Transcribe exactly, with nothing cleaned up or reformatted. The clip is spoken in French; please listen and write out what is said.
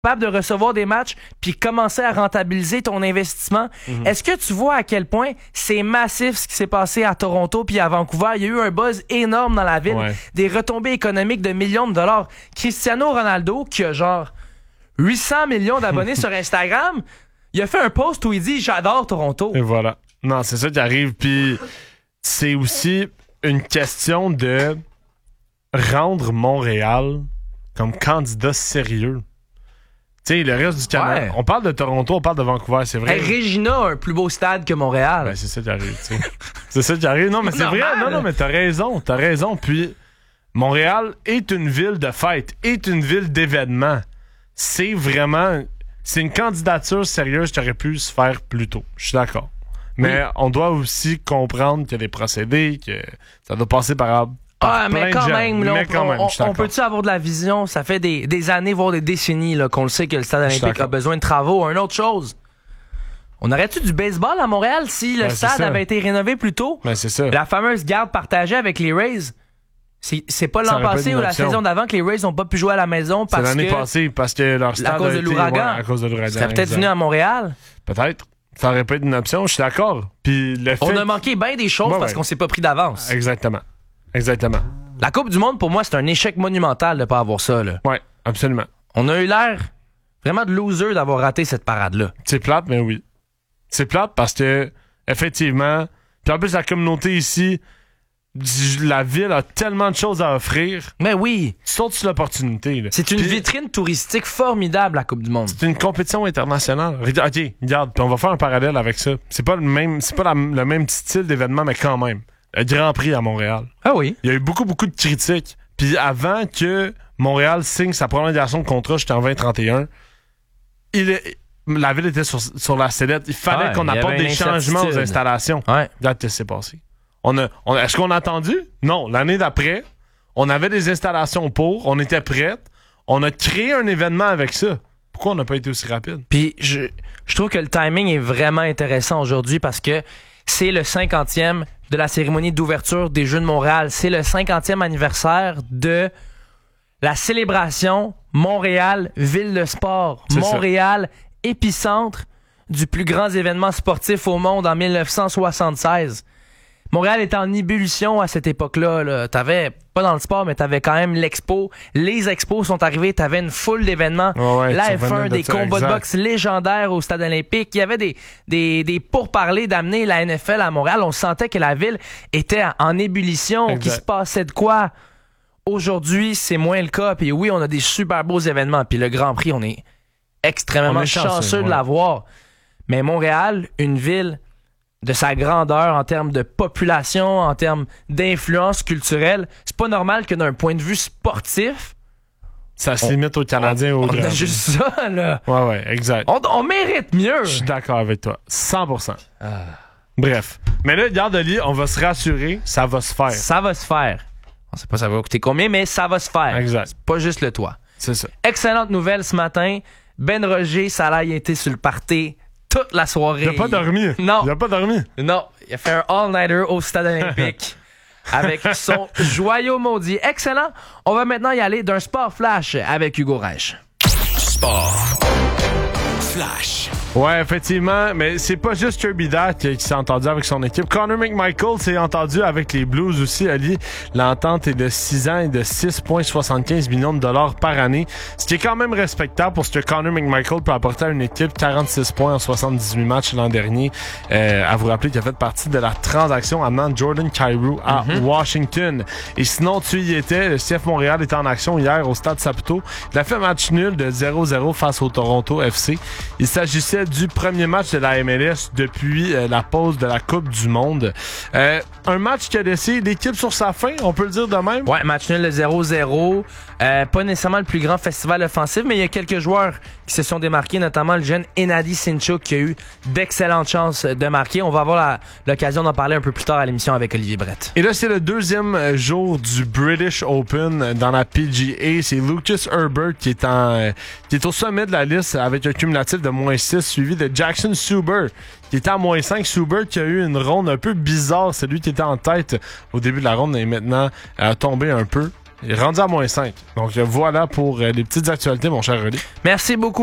capable de recevoir des matchs puis commencer à rentabiliser ton investissement. Mm-hmm. Est-ce que tu vois à quel point c'est massif ce qui s'est passé à Toronto puis à Vancouver? Il y a eu un buzz énorme dans la ville, ouais. Des retombées économiques de millions de dollars. Cristiano Ronaldo, qui a genre huit cents millions d'abonnés sur Instagram, il a fait un post où il dit « J'adore Toronto ». Et voilà. Non, c'est ça qui arrive. Puis c'est aussi une question de rendre Montréal comme candidat sérieux. Tu sais, le reste du Canada, ouais. On parle de Toronto, on parle de Vancouver, c'est vrai. Hey, Regina a un plus beau stade que Montréal. Ben, c'est ça qui arrive, tu sais. C'est ça qui arrive. Non, mais c'est normal. Vrai. Non, non, mais t'as raison, t'as raison. Puis, Montréal est une ville de fête, est une ville d'événements. C'est vraiment... C'est une candidature sérieuse qui aurait pu se faire plus tôt. Je suis d'accord. Mais oui. On doit aussi comprendre qu'il y a des procédés, que ça doit passer par... Ah, mais quand même, là, mais on, quand même, on, on peut-tu avoir de la vision? Ça fait des, des années, voire des décennies là, qu'on le sait que le stade olympique a besoin de travaux. Une autre chose, on aurait-tu du baseball à Montréal si le ben, stade avait été rénové plus tôt? Ben, c'est ça. La fameuse garde partagée avec les Rays. C'est, c'est pas l'an passé ou la saison d'avant que les Rays n'ont pas pu jouer à la maison parce que... C'est l'année que, passée parce que leur stade à cause de a l'ouragan. Été, ouais, à cause de l'ouragan. Ça serait peut-être venu à Montréal. Peut-être. Ça aurait pas été une option, je suis d'accord. Puis le fait... On a manqué bien des choses ouais, parce ouais. qu'on s'est pas pris d'avance. Exactement. Exactement. La Coupe du Monde, pour moi, c'est un échec monumental de ne pas avoir ça. Là. Oui, absolument. On a eu l'air vraiment de loser d'avoir raté cette parade-là. C'est plate, mais oui. C'est plate parce que, effectivement, puis en plus, la communauté ici, la ville a tellement de choses à offrir. Mais oui. Tu sautes sur l'opportunité. Là. C'est une puis, vitrine touristique formidable, la Coupe du Monde. C'est une compétition internationale. OK, regarde, puis on va faire un parallèle avec ça. C'est pas le même, c'est pas la, le même style d'événement, mais quand même. Le Grand Prix à Montréal. Ah oui? Il y a eu beaucoup, beaucoup de critiques. Puis avant que Montréal signe sa prolongation de contrat jusqu'en vingt trente et un, il est, la ville était sur, sur la sellette. Il fallait ouais, qu'on apporte des changements aux installations. Ouais. Regarde ce qui s'est passé. On a, on, est-ce qu'on a attendu? Non. L'année d'après, on avait des installations pour, on était prêtes. On a créé un événement avec ça. Pourquoi on n'a pas été aussi rapide? Puis je, je trouve que le timing est vraiment intéressant aujourd'hui parce que c'est le cinquantième de la cérémonie d'ouverture des Jeux de Montréal. C'est le cinquantième anniversaire de la célébration Montréal, ville de sport. C'est Montréal, ça. Épicentre du plus grand événement sportif au monde en dix-neuf cent soixante-seize. Montréal était en ébullition à cette époque-là. Là. T'avais, pas dans le sport, mais t'avais quand même l'expo. Les expos sont arrivés, t'avais une foule d'événements. Oh ouais, la F un, des combats exact. de boxe légendaires au stade olympique. Il y avait des, des, des pourparlers d'amener la N F L à Montréal. On sentait que la ville était en ébullition, exact. Qu'il se passait de quoi. Aujourd'hui, c'est moins le cas. Puis oui, on a des super beaux événements. Puis le Grand Prix, on est extrêmement on est chanceux, chanceux de ouais. l'avoir. Mais Montréal, une ville de sa grandeur en termes de population, en termes d'influence culturelle, c'est pas normal que d'un point de vue sportif, ça se limite aux Canadiens. On, au on a juste ça, là. Ouais, ouais, exact. On, on mérite mieux. Je suis d'accord avec toi. cent pour cent. Ah. Bref. Mais là, Garde-Lit, on va se rassurer, ça va se faire. Ça va se faire. On sait pas ça va coûter combien, mais ça va se faire. Exact. C'est pas juste le toit. C'est ça. Excellente nouvelle ce matin. Ben Roger, ça a été sur le party toute la soirée. Il a pas dormi. Non. Il a pas dormi. Non. Il a fait un all-nighter au stade olympique avec son joyau maudit. Excellent. On va maintenant y aller d'un sport flash avec Hugo Reich. Sport flash. Ouais, effectivement, mais c'est pas juste Kirby Dach qui, qui s'est entendu avec son équipe. Connor McMichael s'est entendu avec les Blues aussi, Ali. L'entente est de six ans et de six virgule soixante-quinze millions de dollars par année, ce qui est quand même respectable pour ce que Connor McMichael peut apporter à une équipe. quarante-six points en soixante-dix-huit matchs l'an dernier. Euh, à vous rappeler qu'il a fait partie de la transaction amenant Jordan Kyrou à mm-hmm. Washington. Et sinon, tu y étais, le C F Montréal était en action hier au Stade Saputo. Il a fait match nul de zéro zéro face au Toronto F C. Il s'agissait du premier match de la M L S depuis euh, la pause de la Coupe du Monde. Euh, un match qui a laissé l'équipe sur sa faim, on peut le dire de même. Ouais, match nul de zéro zéro. Euh, pas nécessairement le plus grand festival offensif, mais il y a quelques joueurs qui se sont démarqués, notamment le jeune Enadi Sinchuk qui a eu d'excellentes chances de marquer. On va avoir la, l'occasion d'en parler un peu plus tard à l'émission avec Olivier Brett. Et là, c'est le deuxième jour du British Open dans la P G A. C'est Lucas Herbert qui est, en, qui est au sommet de la liste avec un cumulatif de moins six, suivi de Jackson Suber qui était à moins cinq. Suber qui a eu une ronde un peu bizarre. C'est lui qui était en tête au début de la ronde et maintenant a tombé un peu. Il est rendu à moins cinq. Donc, euh, voilà pour euh, les petites actualités, mon cher René. Merci beaucoup.